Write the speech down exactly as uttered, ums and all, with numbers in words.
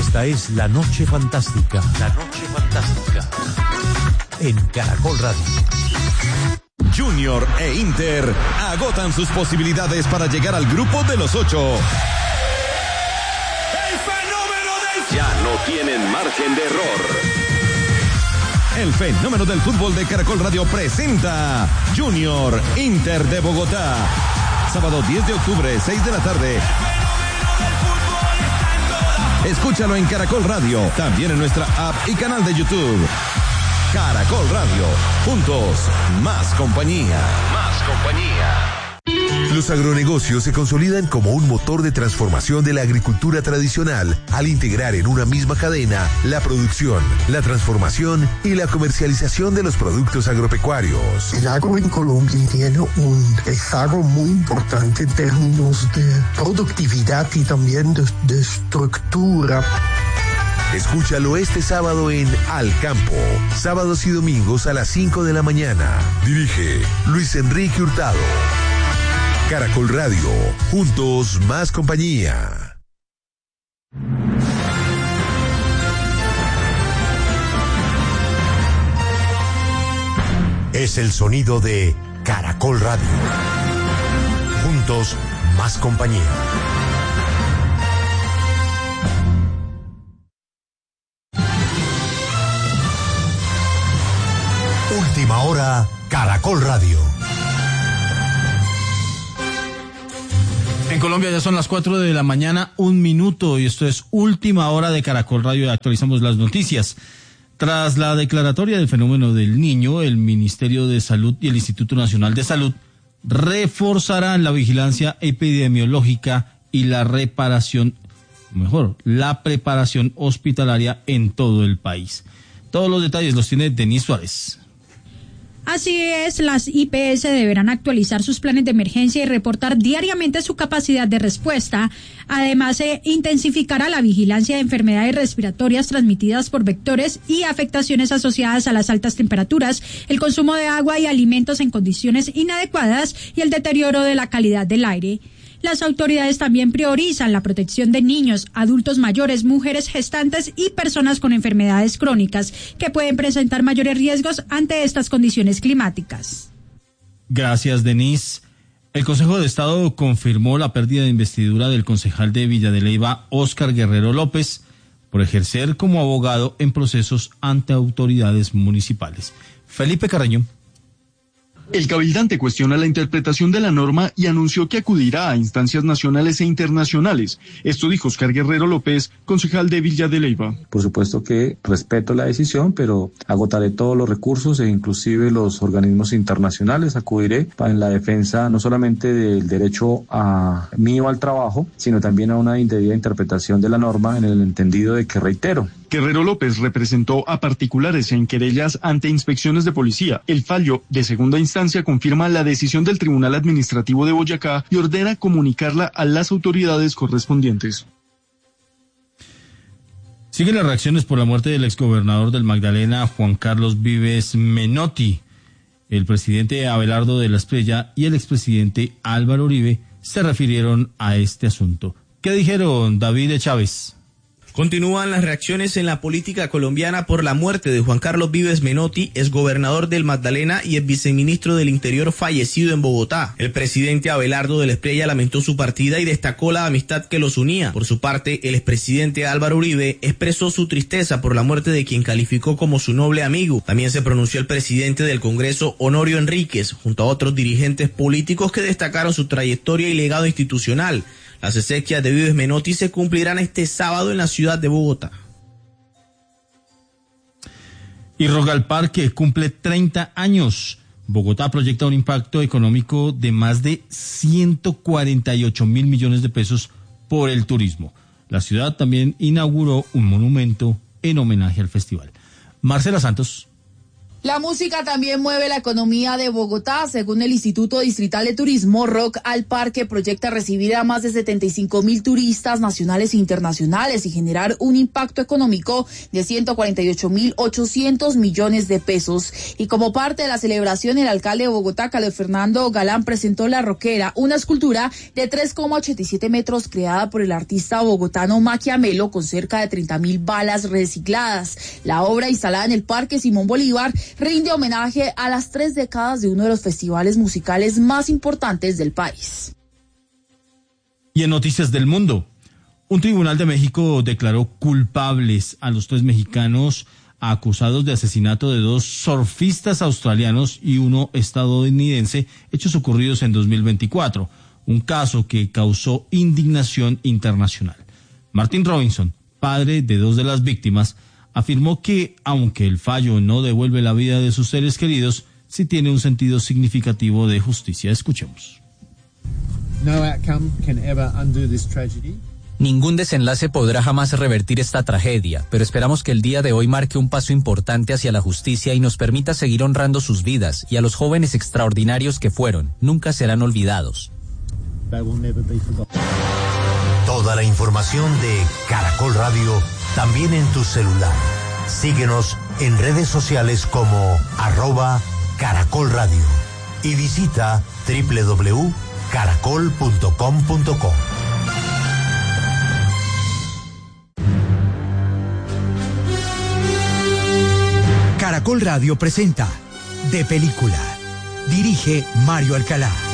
Esta es La Noche Fantástica. La Noche Fantástica. En Caracol Radio. Junior e Inter agotan sus posibilidades para llegar al grupo de los ocho. ¡El fenómeno del... Ya no tienen margen de error. El fenómeno del fútbol de Caracol Radio presenta Junior Inter de Bogotá. Sábado diez de octubre, seis de la tarde. Escúchalo en Caracol Radio, también en nuestra app y canal de YouTube. Caracol Radio, juntos, más compañía. Más compañía. Los agronegocios se consolidan como un motor de transformación de la agricultura tradicional al integrar en una misma cadena la producción, la transformación y la comercialización de los productos agropecuarios. El agro en Colombia tiene un rezago muy importante en términos de productividad y también de, de estructura. Escúchalo este sábado en Al Campo, sábados y domingos a las cinco de la mañana. Dirige Luis Enrique Hurtado. Caracol Radio, juntos más compañía. Es el sonido de Caracol Radio. Juntos más compañía. Última hora, Caracol Radio. En Colombia ya son las cuatro de la mañana, un minuto, y esto es Última Hora de Caracol Radio y actualizamos las noticias. Tras la declaratoria del fenómeno del niño, el Ministerio de Salud y el Instituto Nacional de Salud reforzarán la vigilancia epidemiológica y la reparación, mejor, la preparación hospitalaria en todo el país. Todos los detalles los tiene Denise Suárez. Así es, las I P S deberán actualizar sus planes de emergencia y reportar diariamente su capacidad de respuesta. Además, se intensificará la vigilancia de enfermedades respiratorias transmitidas por vectores y afectaciones asociadas a las altas temperaturas, el consumo de agua y alimentos en condiciones inadecuadas y el deterioro de la calidad del aire. Las autoridades también priorizan la protección de niños, adultos mayores, mujeres gestantes y personas con enfermedades crónicas que pueden presentar mayores riesgos ante estas condiciones climáticas. Gracias, Denise. El Consejo de Estado confirmó la pérdida de investidura del concejal de Villa de Leyva, Óscar Guerrero López, por ejercer como abogado en procesos ante autoridades municipales. Felipe Carreño. El cabildante cuestiona la interpretación de la norma y anunció que acudirá a instancias nacionales e internacionales. Esto dijo Óscar Guerrero López, concejal de Villa de Leyva. Por supuesto que respeto la decisión, pero agotaré todos los recursos e inclusive los organismos internacionales. Acudiré en la defensa no solamente del derecho a mío al trabajo, sino también a una indebida interpretación de la norma en el entendido de que, reitero, Guerrero López representó a particulares en querellas ante inspecciones de policía. El fallo de segunda instancia confirma la decisión del Tribunal Administrativo de Boyacá y ordena comunicarla a las autoridades correspondientes. Siguen las reacciones por la muerte del exgobernador del Magdalena, Juan Carlos Vives Menotti. El presidente Abelardo de la Espriella y el expresidente Álvaro Uribe se refirieron a este asunto. ¿Qué dijeron, David Chávez? Continúan las reacciones en la política colombiana por la muerte de Juan Carlos Vives Menotti, exgobernador del Magdalena y ex viceministro del Interior fallecido en Bogotá. El presidente Abelardo de la Espriella lamentó su partida y destacó la amistad que los unía. Por su parte, el expresidente Álvaro Uribe expresó su tristeza por la muerte de quien calificó como su noble amigo. También se pronunció el presidente del Congreso, Honorio Enríquez, junto a otros dirigentes políticos que destacaron su trayectoria y legado institucional. Las exequias de Vives Menotti se cumplirán este sábado en la ciudad de Bogotá. Y Rogal Parque cumple treinta años. Bogotá proyecta un impacto económico de más de ciento cuarenta y ocho mil millones de pesos por el turismo. La ciudad también inauguró un monumento en homenaje al festival. Marcela Santos. La música también mueve la economía de Bogotá. Según el Instituto Distrital de Turismo, Rock al Parque proyecta recibir a más de setenta y cinco mil turistas nacionales e internacionales y generar un impacto económico de ciento cuarenta y ocho mil ochocientos millones de pesos. Y como parte de la celebración, el alcalde de Bogotá, Carlos Fernando Galán, presentó La Roquera, una escultura de tres coma ochenta y siete metros creada por el artista bogotano Maquiamelo con cerca de treinta mil balas recicladas. La obra, instalada en el Parque Simón Bolívar, rinde homenaje a las tres décadas de uno de los festivales musicales más importantes del país. Y en noticias del mundo, un tribunal de México declaró culpables a los tres mexicanos acusados de asesinato de dos surfistas australianos y uno estadounidense, hechos ocurridos en dos mil veinticuatro, un caso que causó indignación internacional. Martin Robinson, padre de dos de las víctimas, afirmó que, aunque el fallo no devuelve la vida de sus seres queridos, sí tiene un sentido significativo de justicia. Escuchemos. No outcome can ever undo this tragedy. Ningún desenlace podrá jamás revertir esta tragedia, pero esperamos que el día de hoy marque un paso importante hacia la justicia y nos permita seguir honrando sus vidas, y a los jóvenes extraordinarios que fueron, nunca serán olvidados. They will never be forgotten. Toda la información de Caracol Radio también en tu celular. Síguenos en redes sociales como arroba Caracol Radio y visita doble u doble u doble u punto caracol punto com punto co. Caracol Radio presenta De Película. Dirige Mario Alcalá.